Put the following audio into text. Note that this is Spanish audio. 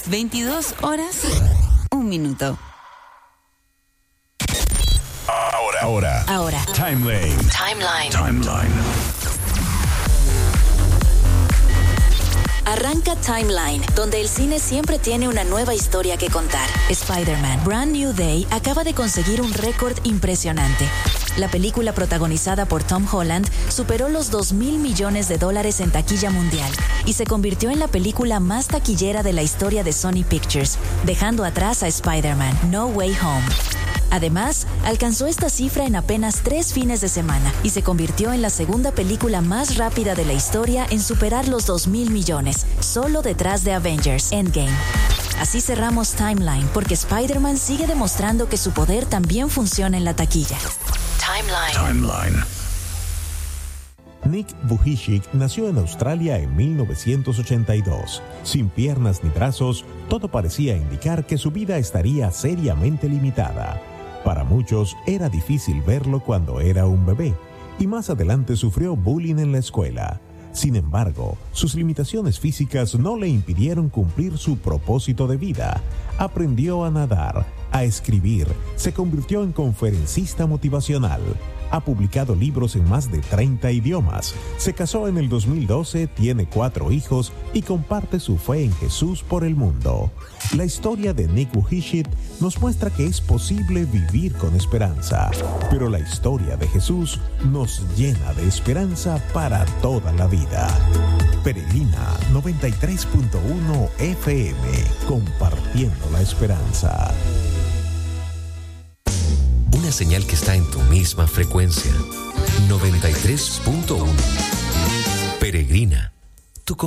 22 horas, 1 minuto. Ahora. Timeline. Arranca Timeline, donde el cine siempre tiene una nueva historia que contar. Spider-Man Brand New Day acaba de conseguir un récord impresionante. La película protagonizada por Tom Holland superó los $2,000 millones en taquilla mundial y se convirtió en la película más taquillera de la historia de Sony Pictures, dejando atrás a Spider-Man No Way Home. Además, alcanzó esta cifra en apenas 3 fines de semana y se convirtió en la segunda película más rápida de la historia en superar los $2,000 millones, solo detrás de Avengers Endgame. Así cerramos Timeline, porque Spider-Man sigue demostrando que su poder también funciona en la taquilla. Timeline. Nick Vujicic nació en Australia en 1982. Sin piernas ni brazos, todo parecía indicar que su vida estaría seriamente limitada. Para muchos era difícil verlo cuando era un bebé, y más adelante sufrió bullying en la escuela. Sin embargo, sus limitaciones físicas no le impidieron cumplir su propósito de vida. Aprendió a nadar, a escribir, se convirtió en conferencista motivacional. Ha publicado libros en más de 30 idiomas. Se casó en el 2012, tiene 4 hijos y comparte su fe en Jesús por el mundo. La historia de Nick Vujicic nos muestra que es posible vivir con esperanza, pero la historia de Jesús nos llena de esperanza para toda la vida. Peregrina 93.1 FM, compartiendo la esperanza. Una señal que está en tu misma frecuencia. 93.1. Peregrina.